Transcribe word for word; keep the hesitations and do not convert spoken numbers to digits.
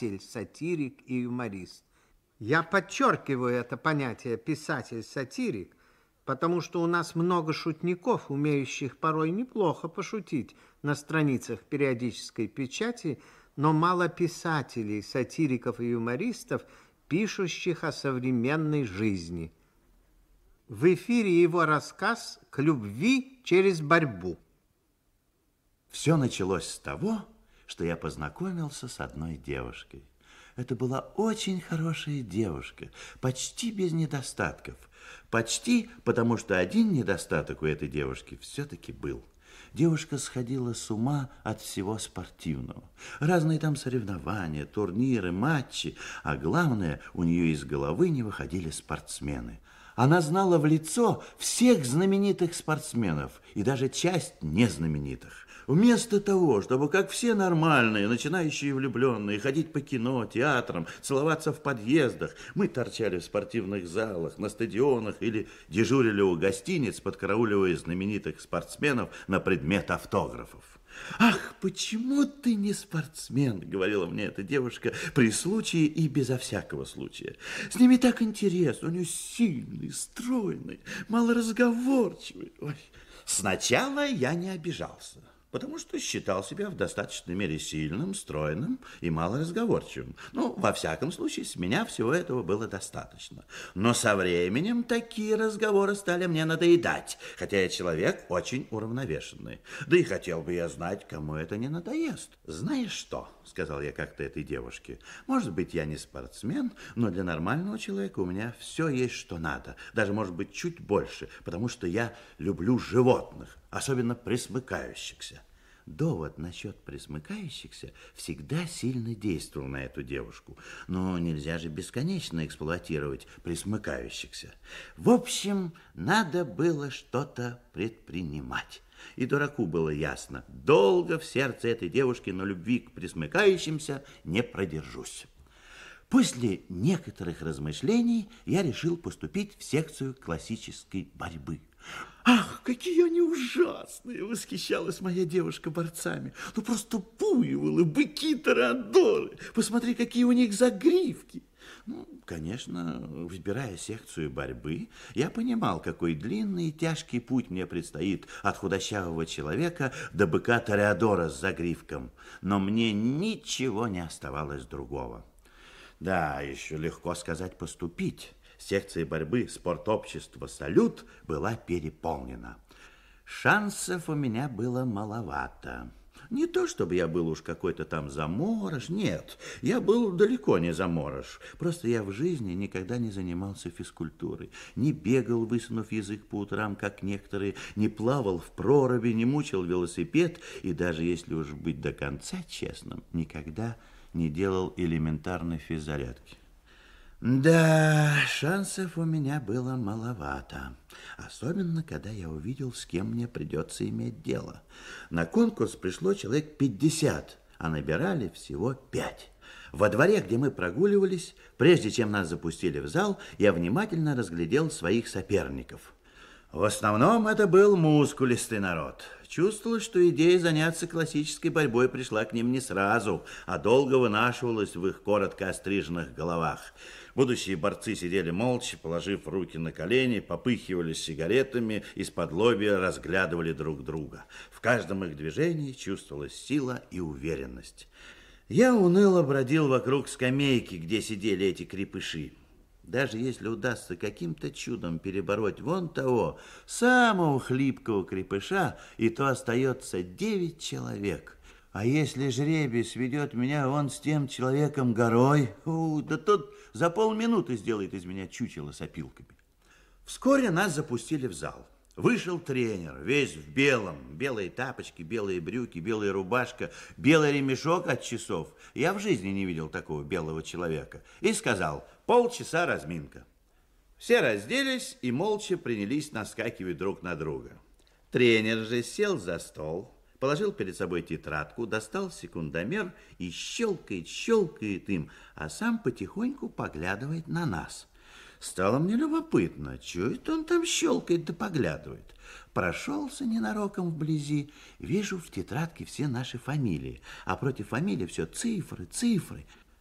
писатель, сатирик и юморист. Я подчеркиваю это понятие писатель-сатирик, потому что у нас много шутников, умеющих порой неплохо пошутить на страницах периодической печати, но мало писателей, сатириков и юмористов, пишущих о современной жизни. В эфире его рассказ «К любви через борьбу». Все началось с того, что я познакомился с одной девушкой. Это была очень хорошая девушка, почти без недостатков. Почти, потому что один недостаток у этой девушки все-таки был. Девушка сходила с ума от всего спортивного. Разные там соревнования, турниры, матчи. А главное, у нее из головы не выходили спортсмены. Она знала в лицо всех знаменитых спортсменов и даже часть незнаменитых. Вместо того, чтобы, как все нормальные, начинающие влюбленные, ходить по кино, театрам, целоваться в подъездах, мы торчали в спортивных залах, на стадионах или дежурили у гостиниц, подкарауливая знаменитых спортсменов на предмет автографов. «Ах, почему ты не спортсмен?» — говорила мне эта девушка при случае и безо всякого случая. «С ними так интересно, они сильные, стройные, малоразговорчивые». Ой. Сначала я не обижался, потому что считал себя в достаточной мере сильным, стройным и малоразговорчивым. Ну, во всяком случае, с меня всего этого было достаточно. Но со временем такие разговоры стали мне надоедать, хотя я человек очень уравновешенный. Да и хотел бы я знать, кому это не надоест. «Знаешь что?» — сказал я как-то этой девушке. «Может быть, я не спортсмен, но для нормального человека у меня все есть, что надо. Даже, может быть, чуть больше, потому что я люблю животных, особенно пресмыкающихся». Довод насчет пресмыкающихся всегда сильно действовал на эту девушку. Но нельзя же бесконечно эксплуатировать пресмыкающихся. В общем, надо было что-то предпринимать. И дураку было ясно, долго в сердце этой девушки на любви к пресмыкающимся не продержусь. После некоторых размышлений я решил поступить в секцию классической борьбы. «Ах, какие они ужасные!» — восхищалась моя девушка борцами. «Ну, просто буйволы, быки, торадоры! Посмотри, какие у них загривки!» Ну, конечно, выбирая секцию борьбы, я понимал, какой длинный и тяжкий путь мне предстоит от худощавого человека до быка торадора с загривком. Но мне ничего не оставалось другого. Да, еще легко сказать поступить. Секция борьбы спортобщества «Салют» была переполнена. Шансов у меня было маловато. Не то, чтобы я был уж какой-то там заморож, нет, я был далеко не заморож. Просто я в жизни никогда не занимался физкультурой, не бегал, высунув язык по утрам, как некоторые, не плавал в проруби, не мучил велосипед и даже, если уж быть до конца честным, никогда не делал элементарной физзарядки. Да, шансов у меня было маловато, особенно когда я увидел, с кем мне придется иметь дело. На конкурс пришло человек пятьдесят, а набирали всего пять. Во дворе, где мы прогуливались, прежде чем нас запустили в зал, я внимательно разглядел своих соперников. В основном это был мускулистый народ. Чувствовалось, что идея заняться классической борьбой пришла к ним не сразу, а долго вынашивалась в их коротко остриженных головах. Будущие борцы сидели молча, положив руки на колени, попыхивали сигаретами, из-под лобья разглядывали друг друга. В каждом их движении чувствовалась сила и уверенность. Я уныло бродил вокруг скамейки, где сидели эти крепыши. Даже если удастся каким-то чудом перебороть вон того, самого хлипкого крепыша, и то остается девять человек. А если жребий сведет меня вон с тем человеком горой, у, да тот за полминуты сделает из меня чучело с опилками. Вскоре нас запустили в зал. Вышел тренер, весь в белом. Белые тапочки, белые брюки, белая рубашка, белый ремешок от часов. Я в жизни не видел такого белого человека. И сказал: полчаса разминка. Все разделись и молча принялись наскакивать друг на друга. Тренер же сел за стол, положил перед собой тетрадку, достал секундомер и щелкает, щелкает им, а сам потихоньку поглядывает на нас. Стало мне любопытно, что это он там щелкает да поглядывает. Прошелся ненароком вблизи, вижу в тетрадке все наши фамилии, а против фамилий все цифры, цифры.